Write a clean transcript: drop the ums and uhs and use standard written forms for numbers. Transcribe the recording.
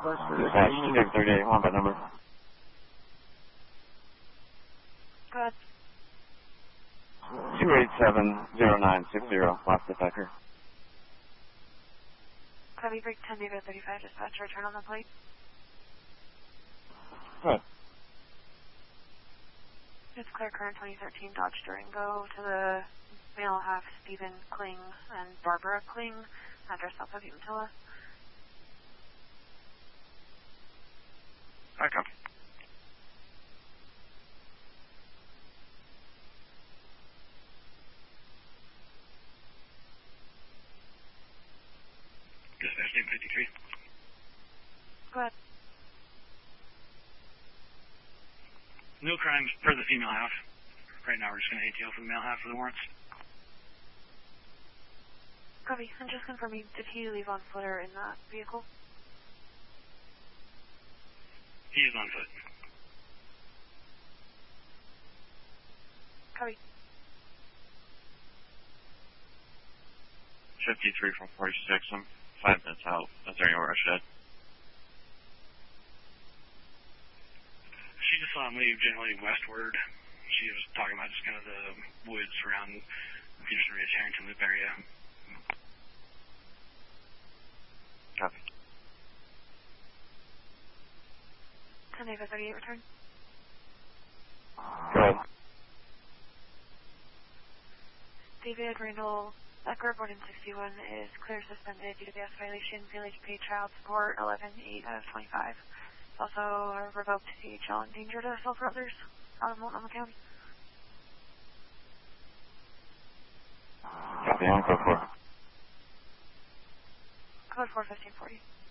Dispatch, 238, one by number. Go ahead. 287-0960, lost detector. Copy, break 10, David 35, dispatch, return on the plate. Good. It's clear current 2013 Dodge Durango to the male half Stephen Kling and Barbara Kling, address south of Umatilla. I copy. Dispatch name 53. Go ahead. No crimes per the female half. Right now we're just going to ATL for the male half for the warrants. Copy. I'm just confirming, did he leave on foot or in that vehicle? He is on foot. Copy. 53 from 46, I'm 5 minutes out. Is there anywhere I should head? She just saw him leave generally westward. She was talking about just kind of the woods around Peterson Ridge, Harrington Loop area. Copy. 10 David 38, return. Go ahead. David Randall Becker, born in 61, is clear suspended due to gas violation, failure to pay child support, 11-8 out of 25. Also revoked CHL and danger to herself or others out of Multnomah County. Copy, on code 4. Code 4 1540.